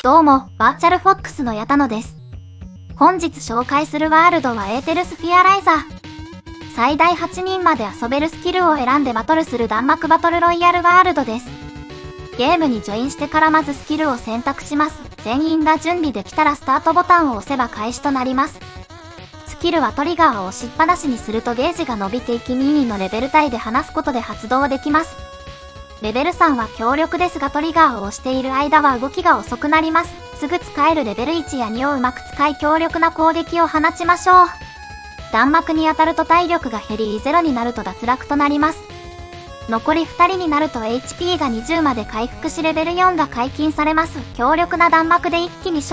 どうも、バーチャルフォックスの矢田野です。本日紹介するワールドはエーテルスフィアライザー。最大8人まで遊べるスキルを選んでバトルする弾幕バトルロイヤルワールドです。ゲームにジョインしてからまずスキルを選択します。全員が準備できたらスタートボタンを押せば開始となります。スキルはトリガーを押しっぱなしにするとゲージが伸びていき2のレベル帯で離すことで発動できます。レベル3は強力ですがトリガーを押している間は動きが遅くなります。すぐ使えるレベル1や2をうまく使い強力な攻撃を放ちましょう。弾幕に当たると体力が減り0になると脱落となります。残り2人になると HP が20まで回復しレベル4が解禁されます。強力な弾幕で一気に